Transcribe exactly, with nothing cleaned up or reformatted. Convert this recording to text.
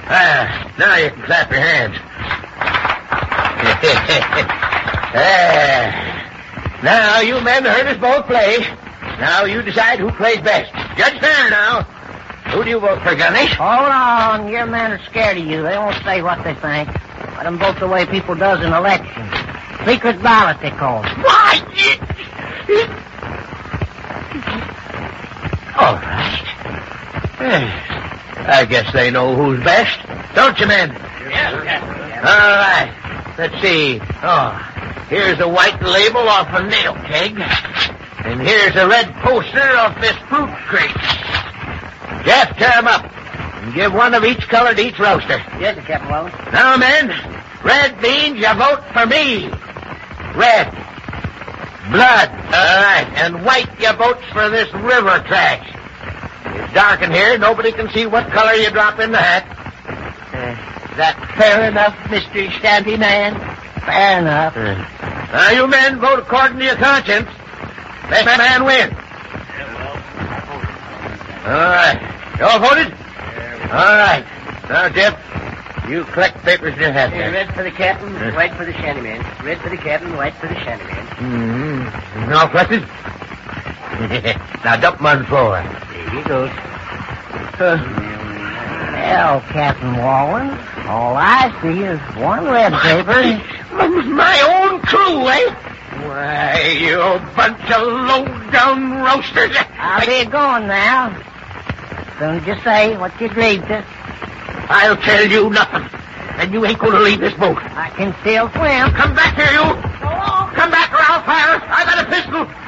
Ah, now you can clap your hands. ah, now, you men heard us both play. Now you decide who plays best. Judge fair now. Who do you vote for, Gunny? Hold on. Your men are scared of you. They won't say what they think. Let them vote the way people does in elections. Secret ballot, they call it. Why? All right. I guess they know who's best. Don't you, men? Yes, Captain. All right. Let's see. Oh, here's a white label off a nail keg. And here's a red poster off this fruit crate. Jeff, tear 'em up. And give one of each color to each roaster. Yes, sir, Captain Wallace. Now, men, red means you vote for me. Red. Blood. All right. And white, you vote for this river trash. It's dark in here. Nobody can see what color you drop in the hat. Uh, is that fair enough, Mister Shanty Man? Fair enough. Uh, now, you men vote according to your conscience. Best man win. All right. You all voted? All right. Now, Jeff, you collect papers in your hat. Here, red for the captain, white for the shantyman. Red for the captain, white for the shantyman. Mm-hmm. All collected? Now, dump 'em on the floor. There you go. Uh, well, Captain Wallen, all I see is one red paper. My, my own crew, eh? Why, you bunch of low-down roasters. I'll be going now. Soon as you say what you agreed to. I'll tell you nothing. And you ain't going to leave this boat. I can still swim. Come back here, you. Come back or I'll fire. I got a pistol.